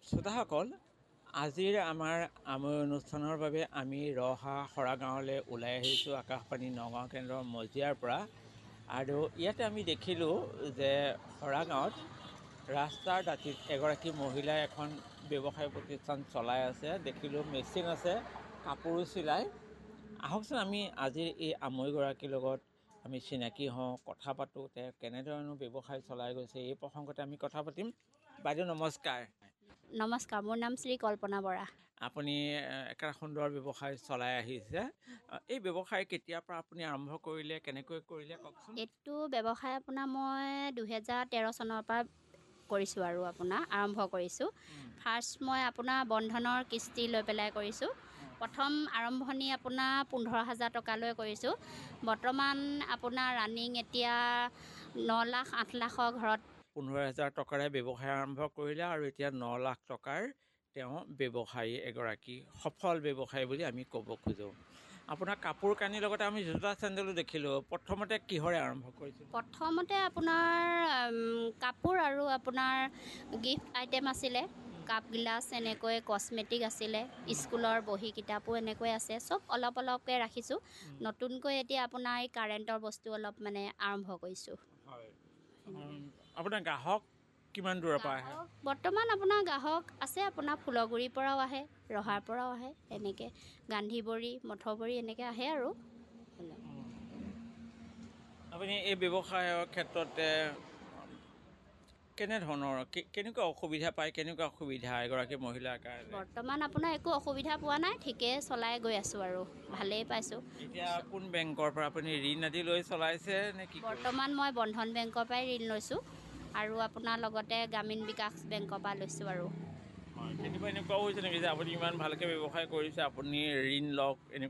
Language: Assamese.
শ্ৰোতাসকল, আজিৰ আমাৰ আমৈ অনুষ্ঠানৰ বাবে আমি ৰহা সৰা গাঁৱলৈ ওলাই আহিছোঁ আকাশবাণী নগাঁও কেন্দ্ৰৰ মজিয়াৰ পৰা। আৰু ইয়াতে আমি দেখিলোঁ যে সৰা গাঁৱত ৰাস্তাৰ দাঁতিত এগৰাকী মহিলাই এখন ব্যৱসায় প্ৰতিষ্ঠান চলাই আছে। দেখিলোঁ মেচিন আছে, কাপোৰো চিলাই। আহকচোন আমি আজিৰ এই আমৈগৰাকীৰ লগত আমি চিনাকি হওঁ, কথা পাতোঁ, তেওঁ কেনেধৰণৰ ব্যৱসায় চলাই গৈছে এই প্ৰসংগতে আমি কথা পাতিম। বাইদেউ নমস্কাৰ। নমস্কাৰ, মোৰ নাম শ্ৰী কল্পনা বৰা। আপুনি এটা সুন্দৰ ব্যৱসায় চলাই আহিছে। এই ব্যৱসায় কেতিয়াৰ পৰা আপুনি আৰম্ভ কৰিলে, কেনেকৈ কৰিলে কওকচোন। এইটো ব্যৱসায় আপোনাৰ মই 2013 চনৰ পৰা কৰিছোঁ আৰু আপোনাৰ আৰম্ভ কৰিছোঁ। ফাৰ্ষ্ট মই আপোনাৰ বন্ধনৰ কিস্তি লৈ পেলাই কৰিছোঁ। প্ৰথম আৰম্ভণি আপোনাৰ 15,000 টকালৈ কৰিছোঁ। বৰ্তমান আপোনাৰ ৰানিং এতিয়া 9 লাখ 8 লাখৰ ঘৰত। 15,000 টকাৰে ব্যৱসায় আৰম্ভ কৰিলে আৰু এতিয়া 9 লাখ টকাৰ তেওঁ ব্যৱসায়ী এগৰাকী সফল ব্যৱসায়ী বুলি আমি ক'ব খোজোঁ। আপোনাৰ কাপোৰ কানিৰ লগতে আমি জোতা চেণ্ডেলো দেখিলোঁ। প্ৰথমতে কিহৰে আৰম্ভ কৰিছিল? প্ৰথমতে আপোনাৰ কাপোৰ আৰু আপোনাৰ গিফ্ট আইটেম আছিলে, কাপ গিলাচ এনেকৈ কচমেটিক আছিলে, স্কুলৰ বহী কিতাপো এনেকৈ আছে, চব অলপ অলপকৈ ৰাখিছোঁ। নতুনকৈ এতিয়া আপোনাৰ এই কাৰেণ্টৰ বস্তু অলপ মানে আৰম্ভ কৰিছোঁ। হয়। আপোনাৰ গ্ৰাহক কিমান দূৰৰ পৰা আহে? বৰ্তমান আপোনাৰ গ্ৰাহক আছে, আপোনাৰ ফুলগুৰিৰ পৰাও আহে, ৰহাৰ পৰাও আহে, এনেকৈ গান্ধীবৰী মঠবৰী এনেকৈ আহে আৰু। আপুনি এই ব্যৱসায়ৰ ক্ষেত্ৰতে কেনেধৰণৰ কেনেকুৱা অসুবিধা পায়, কেনেকুৱা অসুবিধা এগৰাকী মহিলাৰ কাৰণে? বৰ্তমান আপোনাৰ একো অসুবিধা পোৱা নাই, ঠিকেই চলাই গৈ আছোঁ আৰু ভালেই পাইছোঁ। এতিয়া কোন বেংকৰ পৰা আপুনি ঋণ আদি লৈ চলাইছে নে কি? বৰ্তমান মই বন্ধন বেংকৰ পৰাই ঋণ লৈছোঁ আৰু আপোনাৰ লগতে গ্ৰামীণ বিকাশ বেংকৰ পৰা লৈছোঁ আৰু। কেতিয়াবা এনেকুৱাও হৈছে নেকি যে আপুনি ইমান ভালকৈ ব্যৱসায় কৰিছে, আপুনি ঋণ লওক এনেকুৱা